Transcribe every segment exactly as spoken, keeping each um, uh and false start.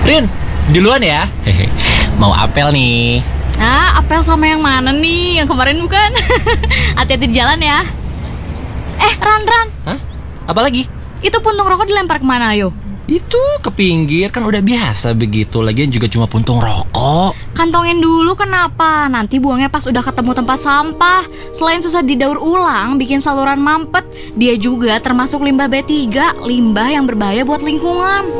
Rin, duluan ya. Hehe. Mau apel nih. Ah, apel sama yang mana nih? Yang kemarin bukan? Hati-hati di jalan ya. Eh, Ran, Ran. Hah? Apa lagi? Itu puntung rokok dilempar kemana, ayo? Itu ke pinggir, kan udah biasa begitu. Lagian juga cuma puntung rokok. Kantongin dulu, kenapa? Nanti buangnya pas udah ketemu tempat sampah. Selain susah didaur ulang, bikin saluran mampet, dia juga termasuk limbah B tiga, limbah yang berbahaya buat lingkungan.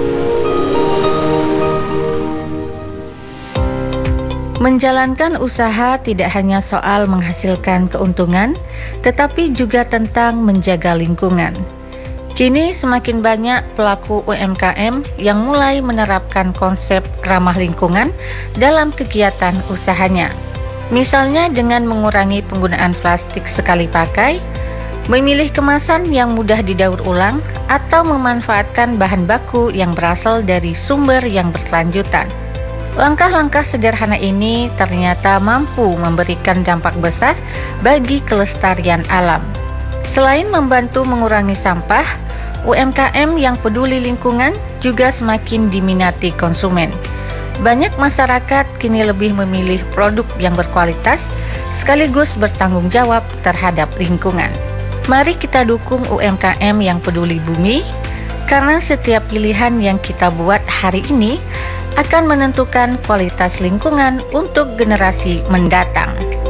Menjalankan usaha tidak hanya soal menghasilkan keuntungan, tetapi juga tentang menjaga lingkungan. Kini semakin banyak pelaku U M K M yang mulai menerapkan konsep ramah lingkungan dalam kegiatan usahanya. Misalnya dengan mengurangi penggunaan plastik sekali pakai, memilih kemasan yang mudah didaur ulang, atau memanfaatkan bahan baku yang berasal dari sumber yang berkelanjutan. Langkah-langkah sederhana ini ternyata mampu memberikan dampak besar bagi kelestarian alam. Selain membantu mengurangi sampah, U M K M yang peduli lingkungan juga semakin diminati konsumen. Banyak masyarakat kini lebih memilih produk yang berkualitas sekaligus bertanggung jawab terhadap lingkungan. Mari kita dukung U M K M yang peduli bumi, karena setiap pilihan yang kita buat hari ini akan menentukan kualitas lingkungan untuk generasi mendatang.